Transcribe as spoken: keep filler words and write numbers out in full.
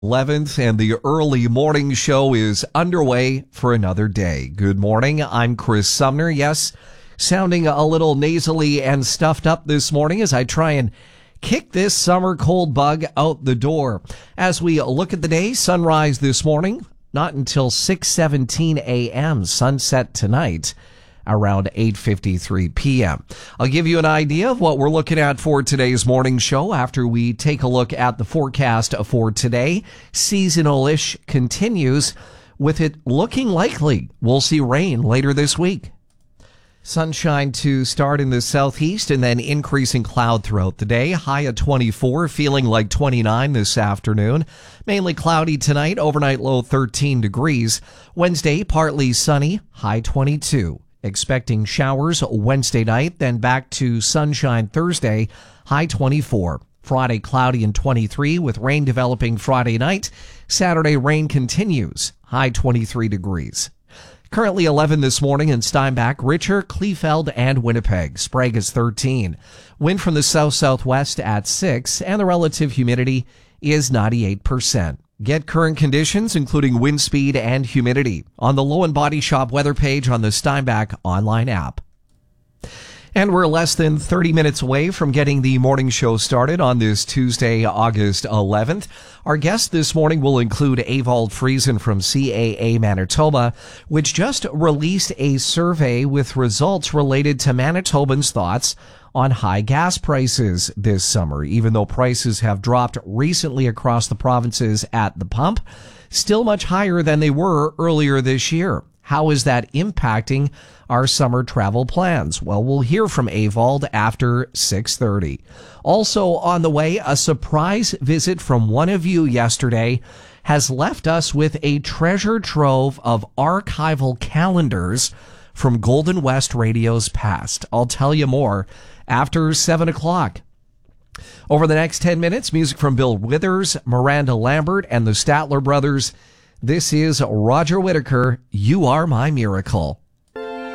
eleventh, and the early morning show is underway for another day. Good morning. I'm Chris Sumner. Yes, sounding a little nasally and stuffed up this morning as I try and kick this summer cold bug out the door. As we look at the day, sunrise this morning, not until six seventeen a.m., sunset tonight around eight fifty-three p.m. I'll give you an idea of what we're looking at for today's morning show after we take a look at the forecast for today. Seasonal-ish continues, with it looking likely we'll see rain later this week. Sunshine to start in the southeast and then increasing cloud throughout the day. High at twenty-four, feeling like twenty-nine this afternoon. Mainly cloudy tonight, overnight low thirteen degrees. Wednesday, partly sunny, high twenty-two. Expecting showers Wednesday night, then back to sunshine Thursday, high twenty-four. Friday, cloudy and twenty-three, with rain developing Friday night. Saturday, rain continues, high twenty-three degrees. Currently eleven this morning in Steinbach, Richer, Kleefeld, and Winnipeg. Sprague is thirteen. Wind from the south-southwest at six, and the relative humidity is ninety-eight percent. Get current conditions, including wind speed and humidity, on the Low and Body Shop weather page on the Steinbach online app. And we're less than thirty minutes away from getting the morning show started on this Tuesday, August eleventh. Our guest this morning will include Evald Friesen from C A A Manitoba, which just released a survey with results related to Manitobans' thoughts on high gas prices this summer. Even though prices have dropped recently across the provinces at the pump, still much higher than they were earlier this year. How is that impacting our summer travel plans? Well, we'll hear from Evald after six thirty. Also on the way, a surprise visit from one of you yesterday has left us with a treasure trove of archival calendars from Golden West Radio's past. I'll tell you more after seven o'clock. Over the next ten minutes, music from Bill Withers, Miranda Lambert, and the Statler Brothers. This is Roger Whittaker, You Are My Miracle.